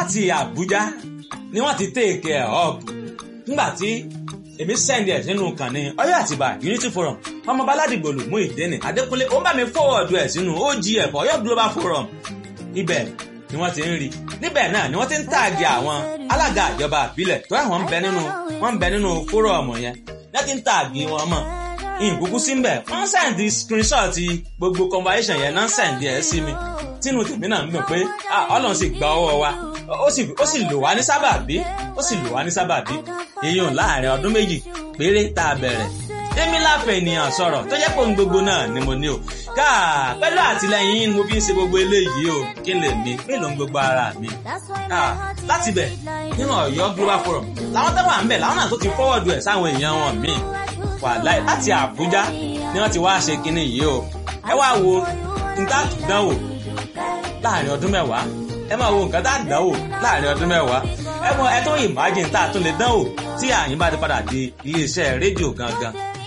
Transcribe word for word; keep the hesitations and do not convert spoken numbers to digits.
láti Àbújá ni wọ́n ti take ẹ̀ up nígbà tí èmi send ẹ̀ sínú kànnì Ọ̀yọ́ Àtìbà Unity Forum ọmọ Báládìgbòlù Muyideen Adékúnlé ó bá mi forward ẹ̀ sínú O G F Ọ̀yọ́ Global Forum ibẹ̀ ni wọ́n ti ń rí níbẹ̀ náà ni wọ́n ti ń tààgì àwọn alága ìjọba àbílẹ̀ tó àwọn ń bẹ nínú wọ́n ń bẹ nínú fórọ̀mù yẹn wọ́n ti ń tààgì wọn mọ̀ ìkúkú sí ń bẹ̀ wọ́n send screenshot gbogbo conversation yẹn náà send ẹ̀ sí mi tínú tèmi náà ń gbọ́ pé Ọlọ́run sì gba ọwọ́ wa ó sì lò wá ní sábàbí ó sì lò wá ní sábàbí èèyàn láàrin ọdún méjì péré tá a bẹ̀rẹ̀ èmi láfẹ̀ ènìyàn sọ̀rọ̀ tó jẹ́ pé ohun gbogbo náà ni mo ní o káà pẹ̀lú àtìlẹyìn mo fi ń ṣe gbogbo eléyìí o kí lè mi mélòó ń gbogbo ara mi káà láti bẹ̀ nínú Ọ̀yọ́ Global Forum làwọn tó wà ń bẹ̀ làwọn náà tó ti forward ẹ̀ sáwọn èèyàn wọn míì wàláì láti Àbújá ni wọ́n ti wá ṣe kinní yìí o ẹ wá wo nǹkan àtúndánwò láàrin ọdún mẹ́wàá ẹ máa wo nǹkan tá a dánwò láàrin ọdún mẹ́wàá ẹ mọ ẹ tó imagine tá a tún lè dánwò tí àyín bá ti padà di iléeṣẹ́ rédíò gangan